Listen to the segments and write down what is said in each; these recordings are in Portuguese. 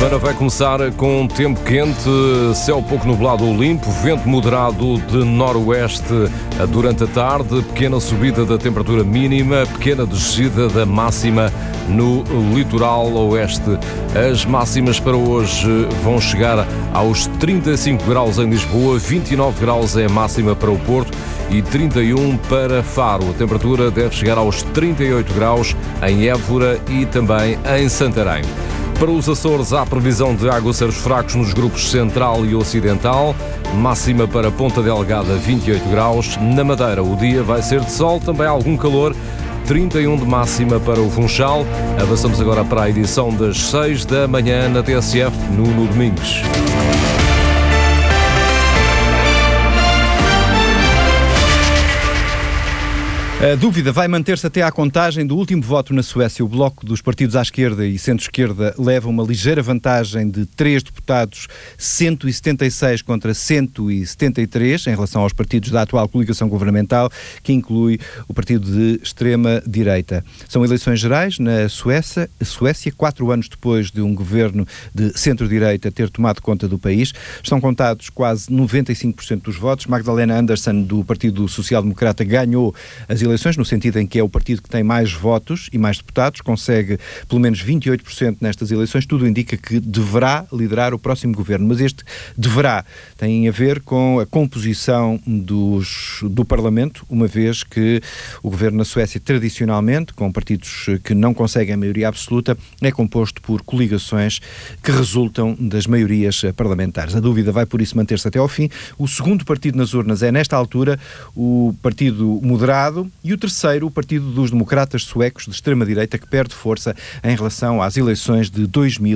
semana vai começar com tempo quente, céu pouco nublado ou limpo, vento moderado de noroeste durante a tarde, pequena subida da temperatura mínima, pequena descida da máxima no litoral oeste. As máximas para hoje vão chegar aos 35 graus em Lisboa, 29 graus é a máxima para o Porto e 31 para Faro. A temperatura deve chegar aos 38 graus em Évora e também em Santarém. Para os Açores há previsão de aguaceiros fracos nos grupos central e ocidental, máxima para Ponta Delgada 28 graus. Na Madeira o dia vai ser de sol, também algum calor, 31 de máxima para o Funchal. Avançamos agora para a edição das 6 da manhã na TSF, Nuno Domingos. A dúvida vai manter-se até à contagem do último voto na Suécia. O bloco dos partidos à esquerda e centro-esquerda leva uma ligeira vantagem de 3 deputados, 176 contra 173, em relação aos partidos da atual coligação governamental, que inclui o partido de extrema-direita. São eleições gerais na Suécia, 4 anos depois de um governo de centro-direita ter tomado conta do país. Estão contados quase 95% dos votos. Magdalena Andersson, do Partido Social Democrata, ganhou as eleições, no sentido em que é o partido que tem mais votos e mais deputados, consegue pelo menos 28% nestas eleições. Tudo indica que deverá liderar o próximo governo, mas este deverá tem a ver com a composição do Parlamento, uma vez que o governo na Suécia, tradicionalmente, com partidos que não conseguem a maioria absoluta, é composto por coligações que resultam das maiorias parlamentares. A dúvida vai por isso manter-se até ao fim. O segundo partido nas urnas é, nesta altura, o Partido Moderado, e o terceiro, o Partido dos Democratas Suecos de extrema-direita, que perde força em relação às eleições de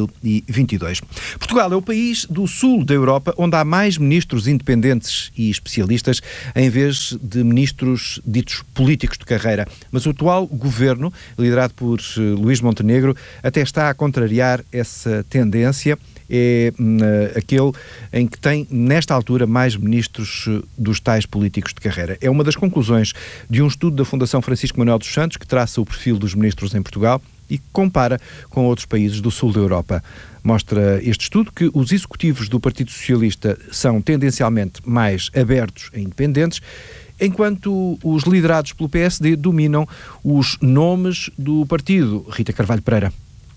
2022. Portugal é o país do sul da Europa onde há mais ministros independentes e especialistas em vez de ministros ditos políticos de carreira. Mas o atual governo, liderado por Luís Montenegro, até está a contrariar essa tendência. É aquele em que tem, nesta altura, mais ministros dos tais políticos de carreira. É uma das conclusões de um estudo da Fundação Francisco Manuel dos Santos, que traça o perfil dos ministros em Portugal e que compara com outros países do sul da Europa. Mostra este estudo que os executivos do Partido Socialista são tendencialmente mais abertos a independentes, enquanto os liderados pelo PSD dominam os nomes do partido. Rita Carvalho Pereira.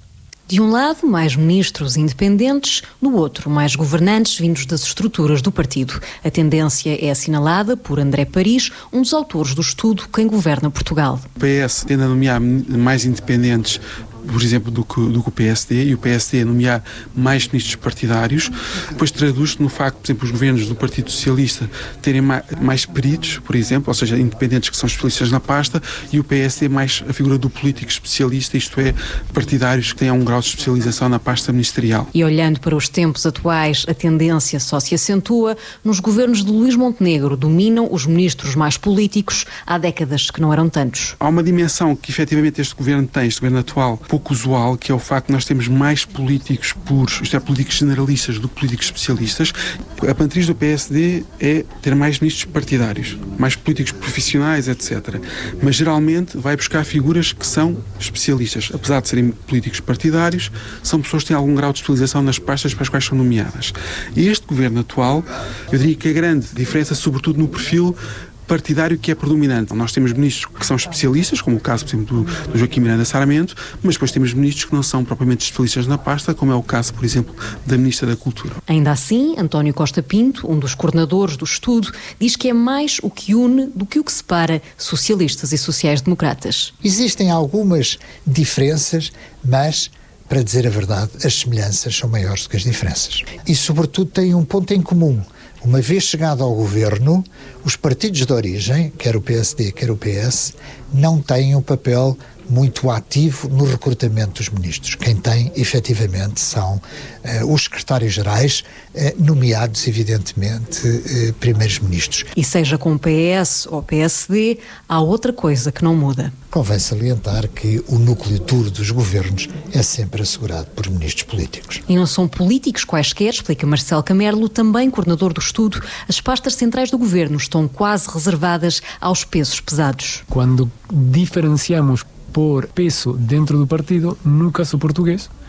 De um lado, mais ministros independentes, do outro, mais governantes vindos das estruturas do partido. A tendência é assinalada por André Paris, um dos autores do estudo Quem Governa Portugal. O PS tende a nomear mais independentes, por exemplo, do que o PSD, e o PSD a nomear mais ministros partidários, depois traduz-se no facto, por exemplo, os governos do Partido Socialista terem mais peritos, por exemplo, ou seja, independentes que são especialistas na pasta, e o PSD mais a figura do político especialista, isto é, partidários que tenham um grau de especialização na pasta ministerial. E olhando para os tempos atuais, a tendência só se acentua. Nos governos de Luís Montenegro dominam os ministros mais políticos, há décadas que não eram tantos. Há uma dimensão que efetivamente este governo tem, este governo atual, pouco usual, que é o facto de nós termos mais políticos puros, isto é, políticos generalistas do que políticos especialistas. A matriz do PSD é ter mais ministros partidários, mais políticos profissionais, etc. Mas geralmente vai buscar figuras que são especialistas. Apesar de serem políticos partidários, são pessoas que têm algum grau de especialização nas pastas para as quais são nomeadas. E este governo atual, eu diria que a grande diferença, sobretudo no perfil partidário que é predominante. Nós temos ministros que são especialistas, como o caso, por exemplo, do Joaquim Miranda Sarmento, mas depois temos ministros que não são propriamente especialistas na pasta, como é o caso, por exemplo, da Ministra da Cultura. Ainda assim, António Costa Pinto, um dos coordenadores do estudo, diz que é mais o que une do que o que separa socialistas e sociais-democratas. Existem algumas diferenças, mas, para dizer a verdade, as semelhanças são maiores do que as diferenças. E, sobretudo, têm um ponto em comum. Uma vez chegado ao governo, os partidos de origem, quer o PSD, quer o PS, não têm um papel muito ativo no recrutamento dos ministros. Quem tem, efetivamente, são os secretários-gerais, nomeados, evidentemente, primeiros ministros. E seja com o PS ou PSD, há outra coisa que não muda. Convém salientar que o núcleo duro dos governos é sempre assegurado por ministros políticos. E não são políticos quaisquer, explica Marcelo Camerlo, também coordenador do estudo. As pastas centrais do governo estão quase reservadas aos pesos pesados. Quando diferenciamos por peso dentro do partido, no caso português,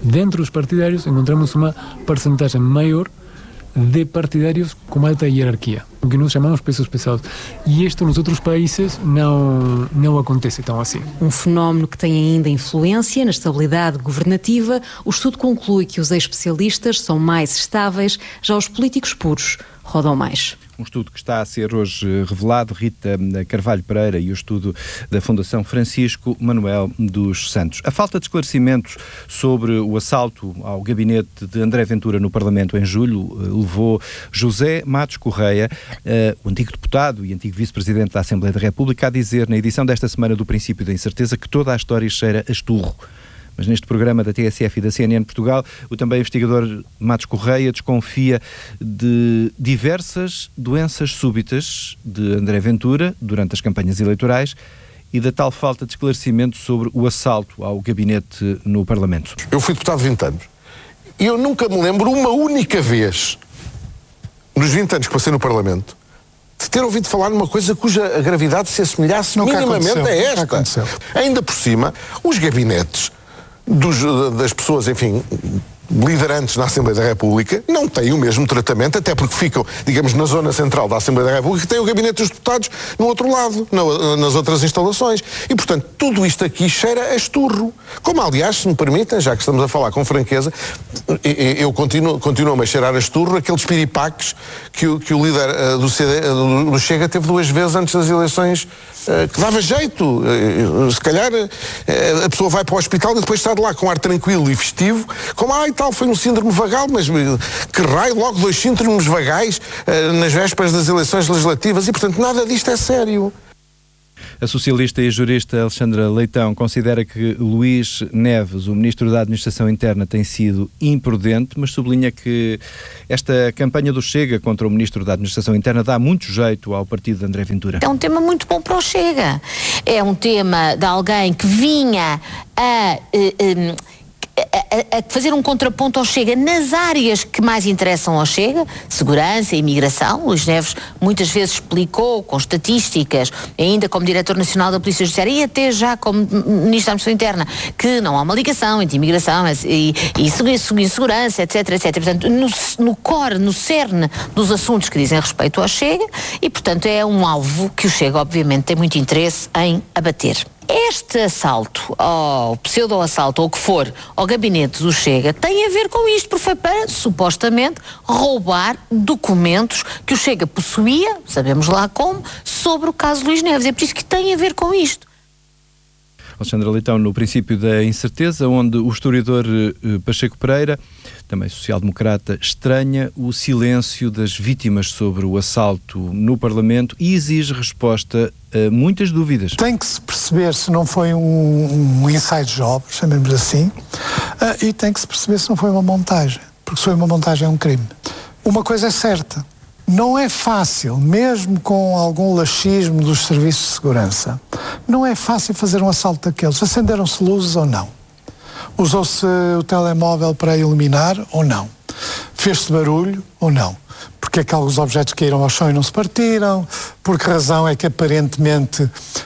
dentro dos partidários encontramos uma percentagem maior de partidários com alta hierarquia, o que nós chamamos pesos pesados. E isto nos outros países não acontece tão assim. Um fenómeno que tem ainda influência na estabilidade governativa. O estudo conclui que os ex-especialistas são mais estáveis, já os políticos puros rodam mais. Um estudo que está a ser hoje revelado, Rita Carvalho Pereira, e o estudo da Fundação Francisco Manuel dos Santos. A falta de esclarecimentos sobre o assalto ao gabinete de André Ventura no Parlamento em julho levou José Matos Correia, o antigo deputado e antigo vice-presidente da Assembleia da República, a dizer na edição desta semana do Princípio da Incerteza que toda a história cheira a esturro. Mas neste programa da TSF e da CNN Portugal, o também investigador Matos Correia desconfia de diversas doenças súbitas de André Ventura durante as campanhas eleitorais e da tal falta de esclarecimento sobre o assalto ao gabinete no Parlamento. Eu fui deputado 20 anos e eu nunca me lembro uma única vez, nos 20 anos que passei no Parlamento, de ter ouvido falar numa coisa cuja gravidade se assemelhasse minimamente a esta. Ainda por cima, os gabinetes das pessoas, enfim, liderantes na Assembleia da República não têm o mesmo tratamento, até porque ficam, digamos, na zona central da Assembleia da República, que tem o gabinete dos deputados no outro lado, nas outras instalações. E, portanto, tudo isto aqui cheira a esturro. Como, aliás, se me permitem, já que estamos a falar com franqueza, eu continuo a cheirar a esturro aqueles piripaques que o líder do Chega teve 2 vezes antes das eleições, que dava jeito. Se calhar a pessoa vai para o hospital e depois está de lá com ar tranquilo e festivo, como, foi um síndrome vagal, mas que raio, logo 2 síndromes vagais nas vésperas das eleições legislativas, e portanto nada disto é sério. A socialista e jurista Alexandra Leitão considera que Luís Neves, o Ministro da Administração Interna, tem sido imprudente, mas sublinha que esta campanha do Chega contra o Ministro da Administração Interna dá muito jeito ao partido de André Ventura. É um tema muito bom para o Chega. É um tema de alguém que vinha a fazer um contraponto ao Chega nas áreas que mais interessam ao Chega, segurança e imigração. Luís Neves muitas vezes explicou com estatísticas, ainda como Diretor Nacional da Polícia Judiciária e até já como Ministro da Administração Interna, que não há uma ligação entre imigração e segurança, etc, etc. Portanto, no core, no cerne dos assuntos que dizem respeito ao Chega, e portanto é um alvo que o Chega obviamente tem muito interesse em abater. Este assalto, ou pseudo-assalto, ou o que for, ao gabinete do Chega, tem a ver com isto, porque foi para, supostamente, roubar documentos que o Chega possuía, sabemos lá como, sobre o caso Luís Neves. É por isso que tem a ver com isto. Alexandra Leitão, no Princípio da Incerteza, onde o historiador Pacheco Pereira, também social-democrata, estranha o silêncio das vítimas sobre o assalto no Parlamento e exige resposta a muitas dúvidas. Tem que se perceber se não foi um inside job, chamemos assim, e tem que se perceber se não foi uma montagem, porque se foi uma montagem é um crime. Uma coisa é certa, não é fácil, mesmo com algum laxismo dos serviços de segurança, não é fácil fazer um assalto daqueles. Acenderam-se luzes ou não? Usou-se o telemóvel para iluminar ou não? Fez-se barulho ou não? Porque aqueles objetos caíram ao chão e não se partiram? Por que razão é que aparentemente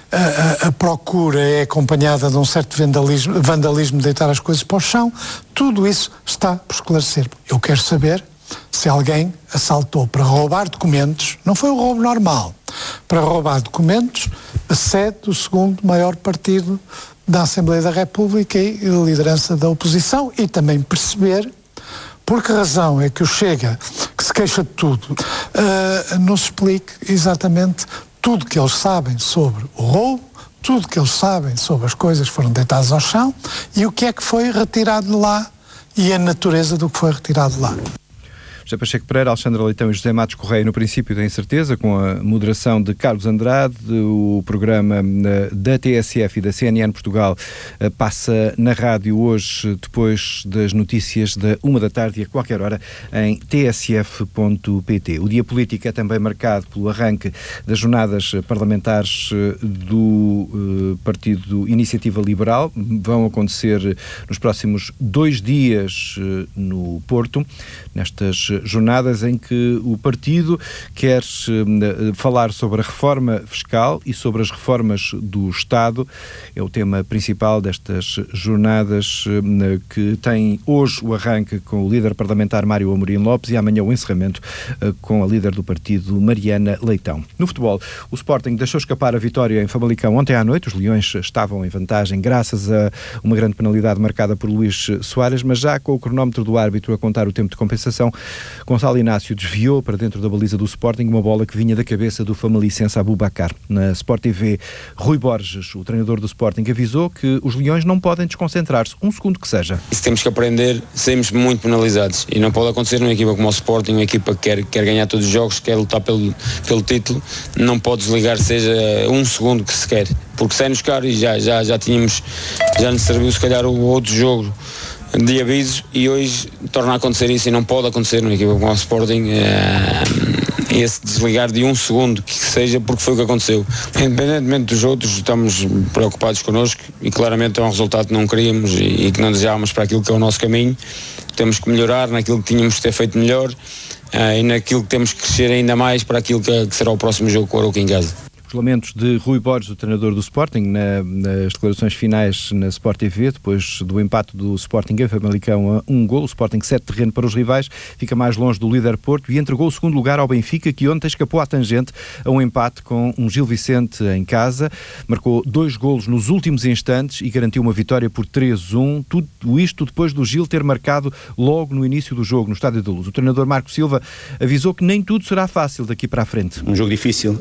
a procura é acompanhada de um certo vandalismo de deitar as coisas para o chão? Tudo isso está por esclarecer. Eu quero saber se alguém assaltou para roubar documentos, não foi um roubo normal, para roubar documentos a sede do segundo maior partido da Assembleia da República e liderança da oposição, e também perceber por que razão é que o Chega, que se queixa de tudo, nos explique exatamente tudo que eles sabem sobre o roubo, tudo que eles sabem sobre as coisas que foram deitadas ao chão e o que é que foi retirado de lá e a natureza do que foi retirado de lá. José Pacheco Pereira, Alexandra Leitão e José Matos Correia no Princípio da Incerteza, com a moderação de Carlos Andrade. O programa da TSF e da CNN Portugal passa na rádio hoje, depois das notícias da 13h e a qualquer hora em tsf.pt. O dia político é também marcado pelo arranque das jornadas parlamentares do Partido Iniciativa Liberal. Vão acontecer nos próximos 2 dias no Porto. Nestas jornadas em que o partido quer falar sobre a reforma fiscal e sobre as reformas do Estado. É o tema principal destas jornadas que tem hoje o arranque com o líder parlamentar Mário Amorim Lopes e amanhã o encerramento com a líder do partido Mariana Leitão. No futebol, o Sporting deixou escapar a vitória em Famalicão ontem à noite. Os Leões estavam em vantagem graças a uma grande penalidade marcada por Luís Soares, mas já com o cronómetro do árbitro a contar o tempo de compensação, Gonçalo Inácio desviou para dentro da baliza do Sporting uma bola que vinha da cabeça do famalicense Aboubacar. Na Sport TV, Rui Borges, o treinador do Sporting, avisou que os Leões não podem desconcentrar-se, um segundo que seja. Se temos que aprender, saímos muito penalizados e não pode acontecer numa equipa como o Sporting, uma equipa que quer ganhar todos os jogos, quer lutar pelo título, não pode desligar seja um segundo que se quer, porque sai-nos caro e já tínhamos, já nos serviu se calhar o outro jogo de aviso e hoje torna a acontecer isso e não pode acontecer numa equipa como o Sporting, esse desligar de um segundo que seja, porque foi o que aconteceu. Independentemente dos outros, estamos preocupados connosco e claramente é um resultado que não queríamos e que não desejávamos para aquilo que é o nosso caminho. Temos que melhorar naquilo que tínhamos que ter feito melhor e naquilo que temos que crescer ainda mais para aquilo que será o próximo jogo com o Arouca em casa. Os lamentos de Rui Borges, o treinador do Sporting, nas declarações finais na Sport TV, depois do empate do Sporting em Famalicão a 1 golo. O Sporting cede terreno para os rivais, fica mais longe do líder Porto e entregou o segundo lugar ao Benfica, que ontem escapou à tangente a um empate com um Gil Vicente em casa. Marcou 2 golos nos últimos instantes e garantiu uma vitória por 3-1. Tudo isto depois do Gil ter marcado logo no início do jogo, no Estádio da Luz. O treinador Marco Silva avisou que nem tudo será fácil daqui para a frente. Um jogo difícil.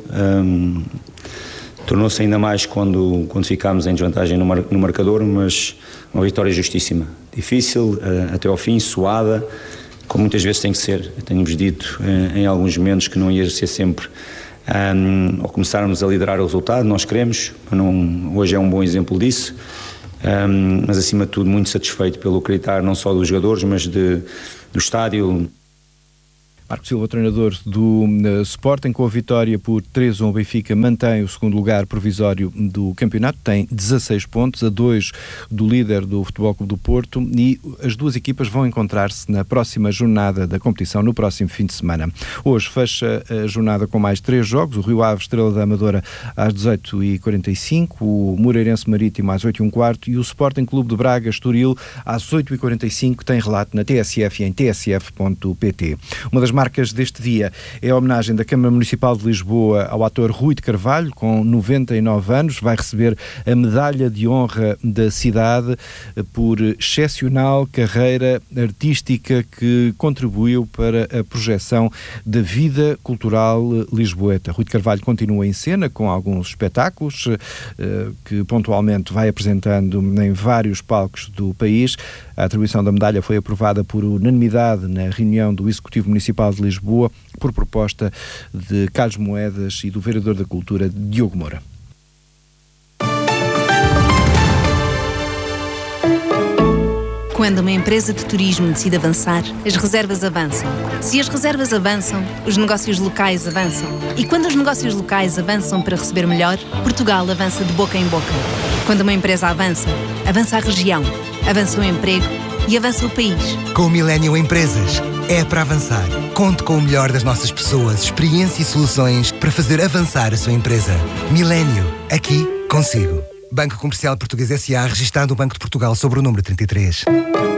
Tornou-se ainda mais quando ficámos em desvantagem no marcador, mas uma vitória justíssima. Difícil, até ao fim, suada, como muitas vezes tem que ser. Tenho-vos dito em alguns momentos que não ia ser sempre ao começarmos a liderar o resultado, nós queremos, hoje é um bom exemplo disso, mas acima de tudo muito satisfeito pelo acreditar não só dos jogadores, mas do estádio. Marco Silva, treinador do Sporting, com a vitória por 3-1, o Benfica mantém o segundo lugar provisório do campeonato, tem 16 pontos, a 2 do líder do Futebol Clube do Porto, e as duas equipas vão encontrar-se na próxima jornada da competição, no próximo fim de semana. Hoje fecha a jornada com mais 3 jogos, o Rio Ave Estrela da Amadora às 18h45, o Moreirense Marítimo às 8h15 e o Sporting Clube de Braga Estoril às 8h45, tem relato na TSF e em tsf.pt. Uma das marcas deste dia é a homenagem da Câmara Municipal de Lisboa ao ator Rui de Carvalho, com 99 anos. Vai receber a medalha de honra da cidade por excepcional carreira artística que contribuiu para a projeção da vida cultural lisboeta. Rui de Carvalho continua em cena com alguns espetáculos que pontualmente vai apresentando em vários palcos do país. A atribuição da medalha foi aprovada por unanimidade na reunião do Executivo Municipal de Lisboa, por proposta de Carlos Moedas e do Vereador da Cultura, Diogo Moura. Quando uma empresa de turismo decide avançar, as reservas avançam. Se as reservas avançam, os negócios locais avançam. E quando os negócios locais avançam para receber melhor, Portugal avança de boca em boca. Quando uma empresa avança, avança a região, avança o emprego e avança o país. Com o Millennium Empresas, é para avançar. Conte com o melhor das nossas pessoas, experiência e soluções para fazer avançar a sua empresa. Millennium, aqui consigo. Banco Comercial Português S.A., registado no Banco de Portugal sob o número 33.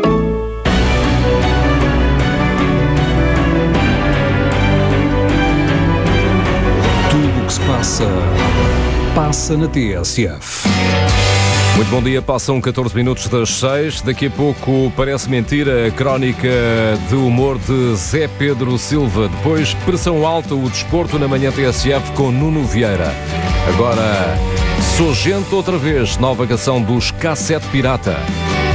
Tudo o que se passa na TSF. Muito bom dia, passam 14 minutos das 6. Daqui a pouco parece mentira a crónica de humor de Zé Pedro Silva. Depois, pressão alta, o desporto na manhã TSF com Nuno Vieira. Agora, Sou Gente outra vez, nova canção dos Cassete Pirata.